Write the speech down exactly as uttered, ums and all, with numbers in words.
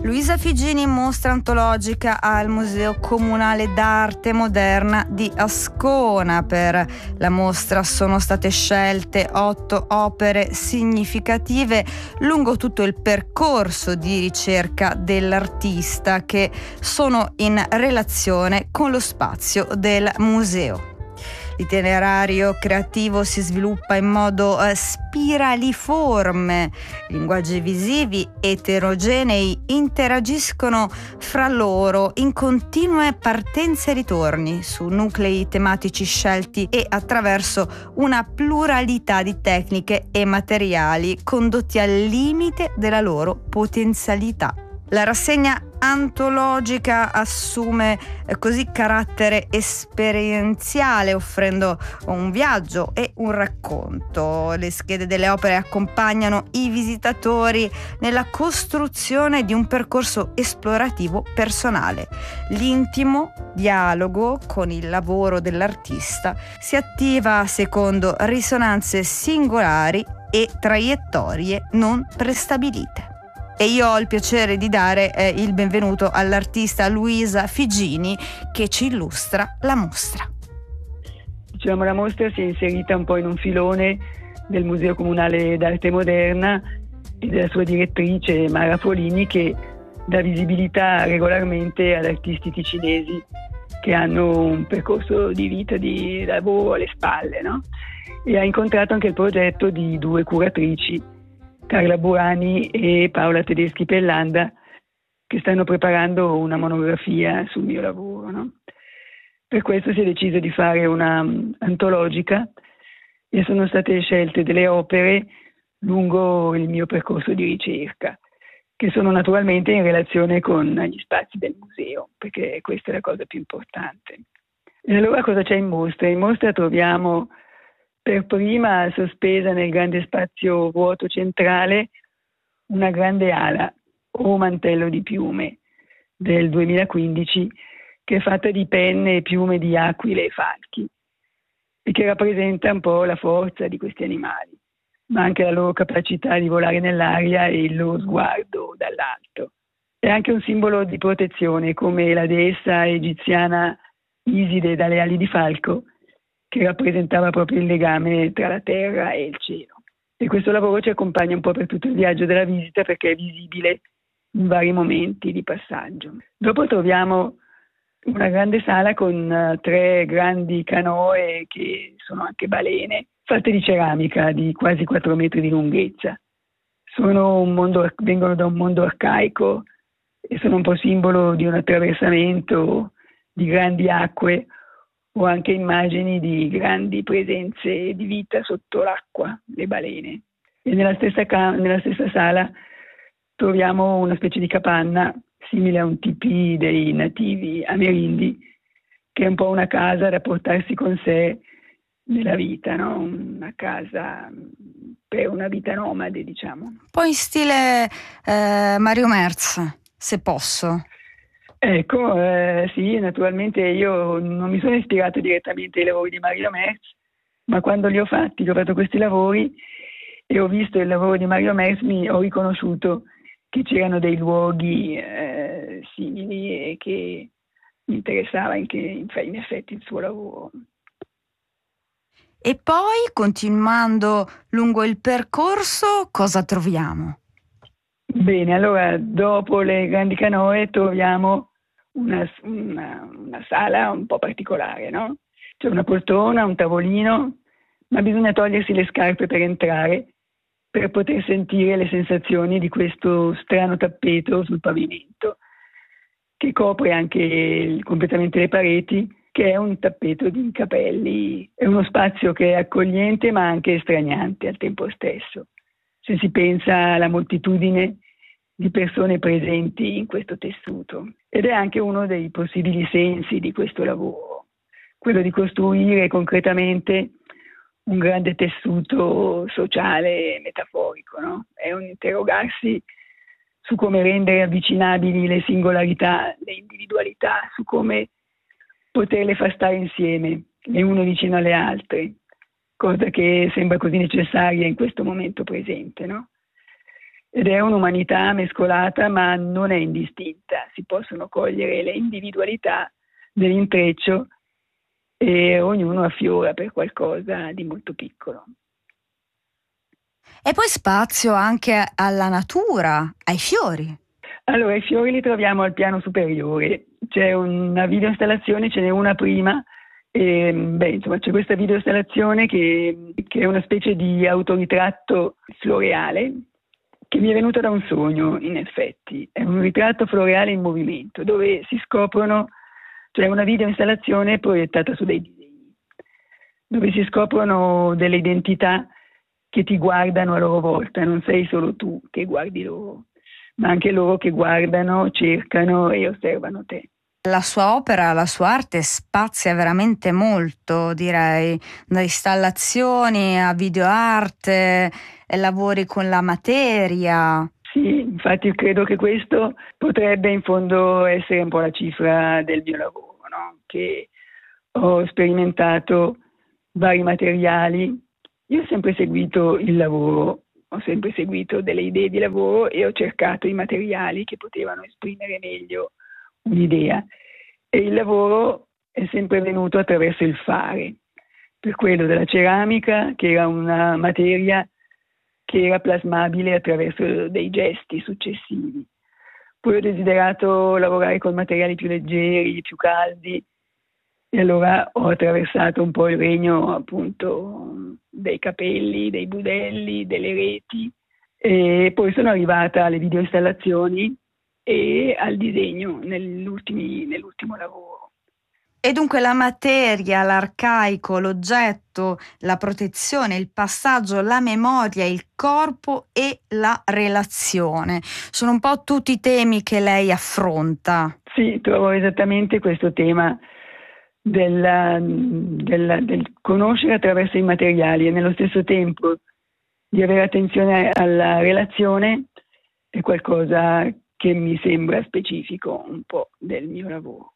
Luisa Figini, mostra antologica al Museo Comunale d'Arte Moderna di Ascona. Per la mostra sono state scelte otto opere significative lungo tutto il percorso di ricerca dell'artista, che sono in relazione con lo spazio del museo. L'itinerario creativo si sviluppa in modo eh, spiraliforme. I linguaggi visivi eterogenei interagiscono fra loro in continue partenze e ritorni su nuclei tematici scelti e attraverso una pluralità di tecniche e materiali condotti al limite della loro potenzialità. La rassegna antologica assume eh, così carattere esperienziale, offrendo un viaggio e un racconto. Le schede delle opere accompagnano i visitatori nella costruzione di un percorso esplorativo personale. L'intimo dialogo con il lavoro dell'artista si attiva secondo risonanze singolari e traiettorie non prestabilite. E io ho il piacere di dare eh, il benvenuto all'artista Luisa Figini, che ci illustra la mostra. Diciamo, la mostra si è inserita un po' in un filone del Museo Comunale d'Arte Moderna e della sua direttrice Mara Folini, che dà visibilità regolarmente ad artisti ticinesi che hanno un percorso di vita, di lavoro alle spalle, no? E ha incontrato anche il progetto di due curatrici, Carla Burani e Paola Tedeschi Pellanda, che stanno preparando una monografia sul mio lavoro, no? Per questo si è deciso di fare una um, antologica e sono state scelte delle opere lungo il mio percorso di ricerca, che sono naturalmente in relazione con gli spazi del museo, perché questa è la cosa più importante. E allora cosa c'è in mostra? In mostra troviamo per prima sospesa nel grande spazio vuoto centrale una grande ala o mantello di piume del duemilaquindici, che è fatta di penne e piume di aquile e falchi e che rappresenta un po' la forza di questi animali, ma anche la loro capacità di volare nell'aria e il loro sguardo dall'alto. È anche un simbolo di protezione, come la deessa egiziana Iside dalle ali di falco, che rappresentava proprio il legame tra la terra e il cielo. E questo lavoro ci accompagna un po' per tutto il viaggio della visita, perché è visibile in vari momenti di passaggio. Dopo troviamo una grande sala con uh, tre grandi canoe, che sono anche balene, fatte di ceramica di quasi quattro metri di lunghezza. Sono un mondo, vengono da un mondo arcaico e sono un po' simbolo di un attraversamento di grandi acque, o anche immagini di grandi presenze di vita sotto l'acqua, le balene. E nella stessa, ca- nella stessa sala troviamo una specie di capanna simile a un tipì dei nativi amerindi, che è un po' una casa da portarsi con sé nella vita, no? Una casa per una vita nomade, diciamo. Un po' in stile eh, Mario Merz, se posso. Ecco, eh, sì, naturalmente io non mi sono ispirato direttamente ai lavori di Mario Merz, ma quando li ho fatti, li ho fatto questi lavori e ho visto il lavoro di Mario Merz, mi ho riconosciuto che c'erano dei luoghi eh, simili e che mi interessava anche in, in effetti il suo lavoro. E poi, continuando lungo il percorso, cosa troviamo? Bene, allora dopo le grandi canoe troviamo una, una, una sala un po' particolare, no? C'è una poltrona, un tavolino, ma bisogna togliersi le scarpe per entrare, per poter sentire le sensazioni di questo strano tappeto sul pavimento, che copre anche completamente le pareti, che è un tappeto di capelli. È uno spazio che è accogliente ma anche straniante al tempo stesso, se si pensa alla moltitudine di persone presenti in questo tessuto. Ed è anche uno dei possibili sensi di questo lavoro, quello di costruire concretamente un grande tessuto sociale e metaforico, no? È un interrogarsi su come rendere avvicinabili le singolarità, le individualità, su come poterle far stare insieme, le une vicino alle altre, cosa che sembra così necessaria in questo momento presente, no? ed è un'umanità mescolata ma non è indistinta, si possono cogliere le individualità dell'intreccio e ognuno affiora per qualcosa di molto piccolo. E poi spazio anche alla natura, ai fiori. Allora, i fiori li troviamo al piano superiore, c'è una videoinstallazione, ce n'è una prima, e, beh, insomma, c'è questa videoinstallazione che, che è una specie di autoritratto floreale che mi è venuta da un sogno, in effetti. È un ritratto floreale in movimento, dove si scoprono, cioè una videoinstallazione proiettata su dei disegni, dove si scoprono delle identità che ti guardano a loro volta, non sei solo tu che guardi loro, ma anche loro che guardano, cercano e osservano te. La sua opera, la sua arte spazia veramente molto, direi, da installazioni a videoarte, lavori con la materia. Sì, infatti credo che questo potrebbe in fondo essere un po' la cifra del mio lavoro, no? Che ho sperimentato vari materiali. Io ho sempre seguito il lavoro, ho sempre seguito delle idee di lavoro e ho cercato i materiali che potevano esprimere meglio un'idea. E il lavoro è sempre venuto attraverso il fare, per quello della ceramica, che era una materia che era plasmabile attraverso dei gesti successivi. Poi ho desiderato lavorare con materiali più leggeri, più caldi, e allora ho attraversato un po' il regno appunto dei capelli, dei budelli, delle reti, e poi sono arrivata alle videoinstallazioni e al disegno nell'ultimo lavoro. E dunque la materia, l'arcaico, l'oggetto, la protezione, il passaggio, la memoria, il corpo e la relazione sono un po' tutti i temi che lei affronta. Sì, trovo esattamente questo tema del, del, del conoscere attraverso i materiali e nello stesso tempo di avere attenzione alla relazione è qualcosa che mi sembra specifico un po' del mio lavoro.